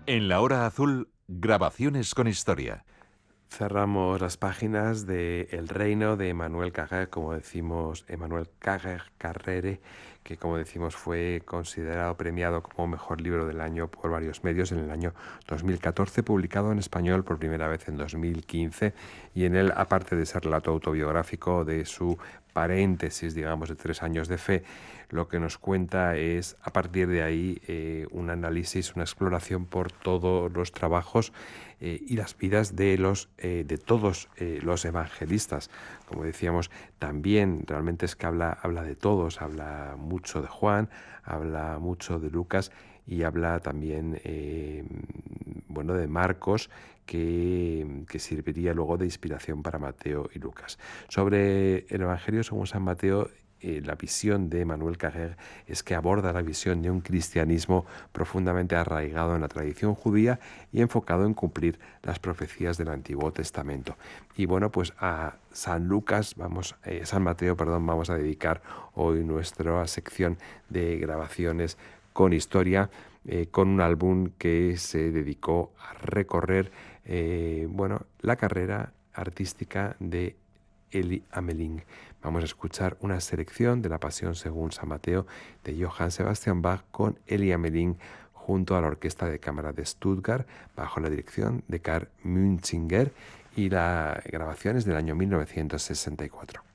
En la hora azul, grabaciones con historia. Cerramos las páginas de El reino de Emmanuel Carrère, como decimos, Emmanuel Carrere, que como decimos fue considerado premiado como mejor libro del año por varios medios en el año 2014, publicado en español por primera vez en 2015, y en él, aparte de ser relato autobiográfico de su paréntesis, digamos, de 3 años de fe, lo que nos cuenta es, a partir de ahí, un análisis, una exploración por todos los trabajos y las vidas de todos los evangelistas. Como decíamos, también realmente es que habla de todos, habla mucho de Juan, habla mucho de Lucas y habla también de Marcos, que serviría luego de inspiración para Mateo y Lucas. Sobre el Evangelio según San Mateo, la visión de Emmanuel Carrère es que aborda la visión de un cristianismo profundamente arraigado en la tradición judía y enfocado en cumplir las profecías del Antiguo Testamento. Y bueno, pues a San Mateo, vamos a dedicar hoy nuestra sección de grabaciones con historia, con un álbum que se dedicó a recorrer la carrera artística de Elie Hamelin. Vamos a escuchar una selección de la Pasión según San Mateo de Johann Sebastian Bach con Elie Hamelin junto a la Orquesta de Cámara de Stuttgart bajo la dirección de Karl Münzinger, y la grabación es del año 1964.